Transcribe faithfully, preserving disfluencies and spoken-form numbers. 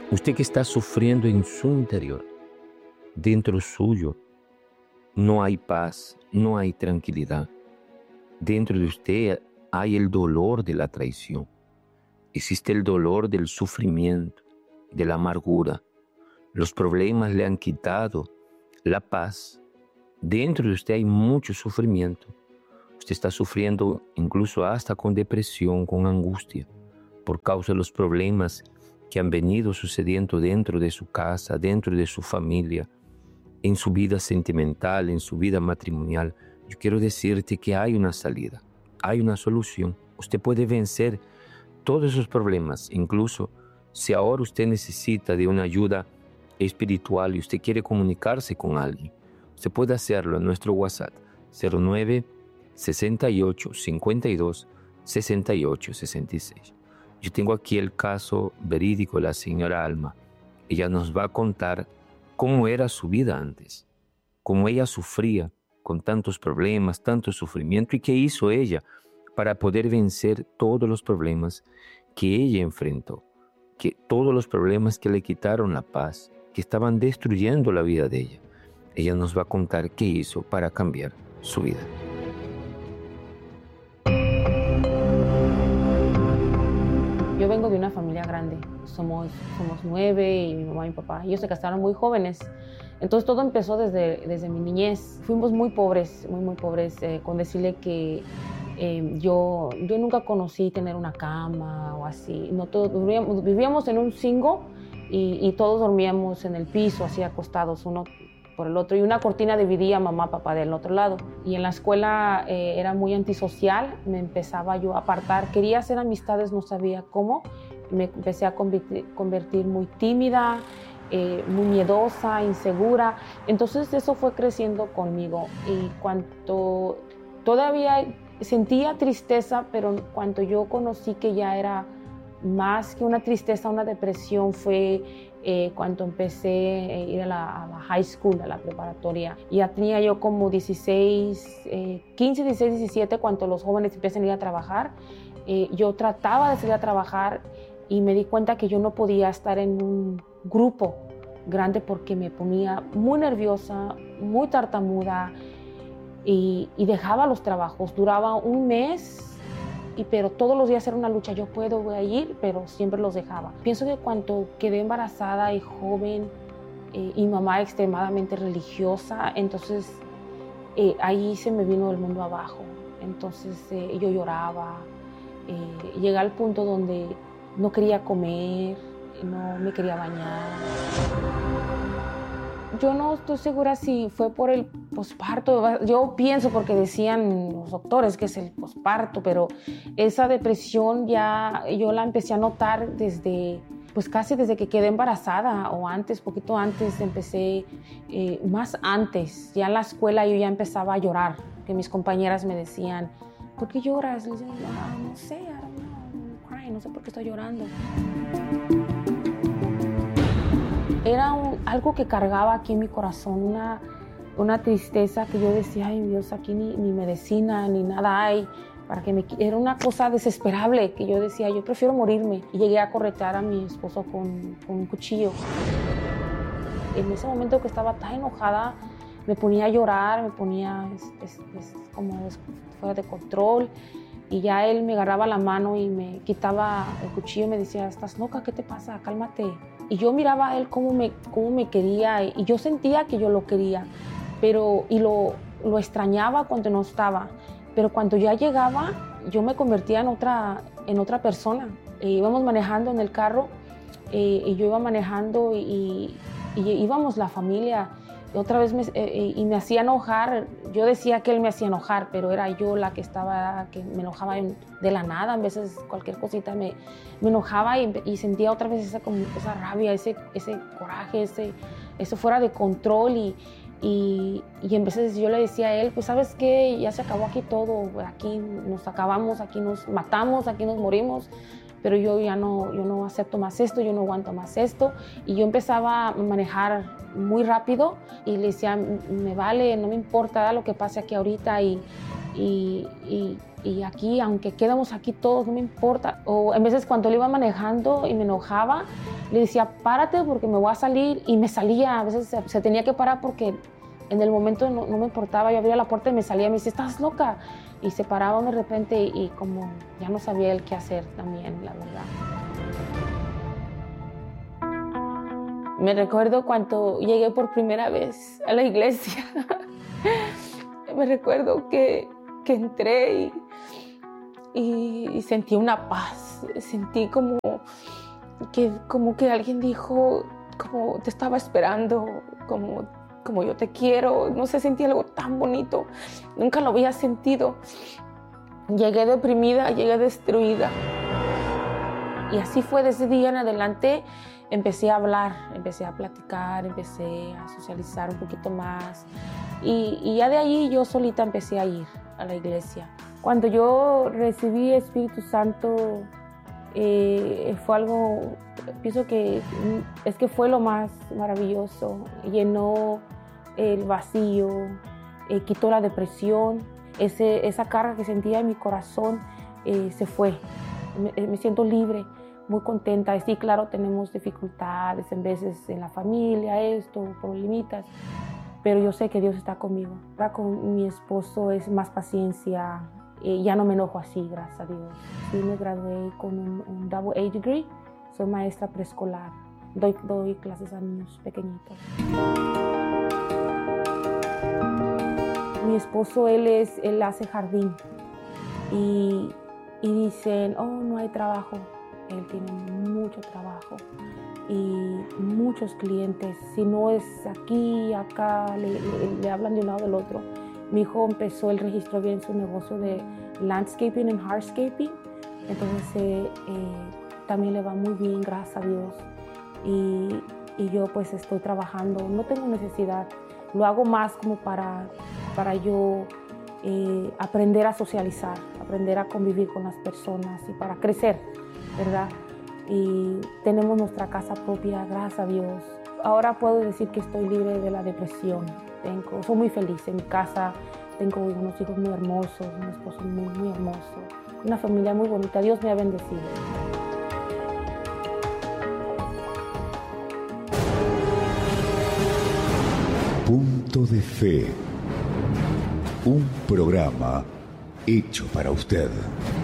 Usted que está sufriendo en su interior, dentro suyo, no hay paz, no hay tranquilidad. Dentro de usted hay el dolor de la traición. Existe el dolor del sufrimiento, de la amargura. Los problemas le han quitado la paz. Dentro de usted hay mucho sufrimiento. Usted está sufriendo incluso hasta con depresión, con angustia, por causa de los problemas que han venido sucediendo dentro de su casa, dentro de su familia, en su vida sentimental, en su vida matrimonial. Yo quiero decirte que hay una salida, hay una solución. Usted puede vencer todos esos problemas, incluso si ahora usted necesita de una ayuda espiritual y usted quiere comunicarse con alguien. Usted puede hacerlo en nuestro WhatsApp cero nueve sesenta y ocho cincuenta y dos sesenta y ocho sesenta y seis. Yo tengo aquí el caso verídico de la señora Alma. Ella nos va a contar cómo era su vida antes, cómo ella sufría con tantos problemas, tanto sufrimiento, y qué hizo ella para poder vencer todos los problemas que ella enfrentó, que todos los problemas que le quitaron la paz, que estaban destruyendo la vida de ella. Ella nos va a contar qué hizo para cambiar su vida. Yo vengo de una familia grande, somos, somos nueve y mi mamá y mi papá. Ellos se casaron muy jóvenes, entonces todo empezó desde, desde mi niñez. Fuimos muy pobres, muy, muy pobres, eh, con decirle que eh, yo, yo nunca conocí tener una cama o así. No, todos, vivíamos, vivíamos en un cinco y, y todos dormíamos en el piso, así acostados, uno por el otro, y una cortina dividía mamá, papá del otro lado. Y en la escuela eh, era muy antisocial, me empezaba yo a apartar, quería hacer amistades, no sabía cómo, me empecé a convertir, convertir muy tímida, eh, muy miedosa, insegura. Entonces eso fue creciendo conmigo, y cuando todavía sentía tristeza, pero cuando yo conocí que ya era más que una tristeza, una depresión, fue eh, cuando empecé a ir a la, a la high school, a la preparatoria. Ya tenía yo como dieciséis, eh, quince, dieciséis, diecisiete, cuando los jóvenes empiezan a ir a trabajar. Eh, yo trataba de salir a trabajar y me di cuenta que yo no podía estar en un grupo grande porque me ponía muy nerviosa, muy tartamuda, y, y dejaba los trabajos. Duraba un mes. Y, pero todos los días era una lucha, yo puedo, voy a ir, pero siempre los dejaba. Pienso que cuando quedé embarazada y joven, eh, y mamá extremadamente religiosa, entonces eh, ahí se me vino el mundo abajo. Entonces eh, yo lloraba, eh, llegué al punto donde no quería comer, no me quería bañar. Yo no estoy segura si fue por el posparto. Yo pienso porque decían los doctores que es el posparto, pero esa depresión ya yo la empecé a notar desde, pues casi desde que quedé embarazada, o antes, poquito antes, empecé, eh, más antes. Ya en la escuela yo ya empezaba a llorar, que mis compañeras me decían, ¿por qué lloras? Les decía, ah, no sé, I don't know, I'm crying, no sé por qué estoy llorando. Era un, algo que cargaba aquí en mi corazón, una, una tristeza que yo decía, ay Dios, aquí ni, ni medicina, ni nada hay. Para que me, era una cosa desesperable que yo decía, yo prefiero morirme. Y llegué a corretear a mi esposo con, con un cuchillo. En ese momento que estaba tan enojada, me ponía a llorar, me ponía es, es, es, como es, fuera de control. Y ya él me agarraba la mano y me quitaba el cuchillo y me decía, ¿estás loca? ¿Qué te pasa? Cálmate. Y yo miraba a él cómo me, cómo me quería, y yo sentía que yo lo quería, pero, y lo, lo extrañaba cuando no estaba. Pero cuando ya llegaba, yo me convertía en otra, en otra persona. E íbamos manejando en el carro, eh, y yo iba manejando y, y, y íbamos la familia. Y otra vez me, eh, y me hacía enojar. Yo decía que él me hacía enojar, pero era yo la que estaba, que me enojaba de la nada. A veces cualquier cosita me, me enojaba y, y sentía otra vez esa, como, esa rabia, ese, ese coraje, ese, eso fuera de control. Y, y, y en veces yo le decía a él, pues ¿sabes qué? Ya se acabó aquí todo, aquí nos acabamos, aquí nos matamos, aquí nos morimos. Pero yo ya no, yo no acepto más esto, yo no aguanto más esto. Y yo empezaba a manejar muy rápido y le decía, me vale, no me importa lo que pase aquí ahorita. Y, y, y, y aquí, aunque quedamos aquí todos, no me importa. O en veces cuando él iba manejando y me enojaba, le decía, párate porque me voy a salir, y me salía. A veces se, se tenía que parar porque en el momento no, no me importaba. Yo abría la puerta y me salía, me dice, ¿estás loca? Y se paraba de repente y, y como ya no sabía él qué hacer también, la verdad. Me recuerdo cuando llegué por primera vez a la iglesia. Me recuerdo que, que entré y, y, y sentí una paz. Sentí como que, como que alguien dijo, como te estaba esperando, como, como yo te quiero. No sé, sentí algo tan bonito. Nunca lo había sentido. Llegué deprimida, llegué destruida. Y así fue, desde ese día en adelante. Empecé a hablar, empecé a platicar, empecé a socializar un poquito más. Y, y ya de ahí yo solita empecé a ir a la iglesia. Cuando yo recibí Espíritu Santo, eh, fue algo, pienso que es que fue lo más maravilloso. Llenó el vacío, eh, quitó la depresión. Ese, esa carga que sentía en mi corazón eh, se fue. Me, me siento libre, muy contenta. Sí, claro, tenemos dificultades en veces en la familia, esto, problemitas, pero yo sé que Dios está conmigo. Ahora con mi esposo es más paciencia, eh, ya no me enojo así, gracias a Dios. Sí, me gradué con un, un double A degree, soy maestra preescolar, doy, doy clases a niños pequeñitos. Mi esposo, él, es, él hace jardín y, y dicen, oh, no hay trabajo. Él tiene mucho trabajo y muchos clientes. Si no es aquí, acá, le, le, le hablan de un lado del otro. Mi hijo empezó, él registró bien su negocio de landscaping and hardscaping. Entonces eh, eh, también le va muy bien, gracias a Dios. Y, y yo pues estoy trabajando, no tengo necesidad. Lo hago más como para, para yo eh, aprender a socializar, aprender a convivir con las personas y para crecer, ¿verdad? Y tenemos nuestra casa propia, gracias a Dios. Ahora puedo decir que estoy libre de la depresión. Tengo, soy muy feliz en mi casa, tengo unos hijos muy hermosos, un esposo muy, muy hermoso, una familia muy bonita. Dios me ha bendecido. Punto de Fe, un programa hecho para usted.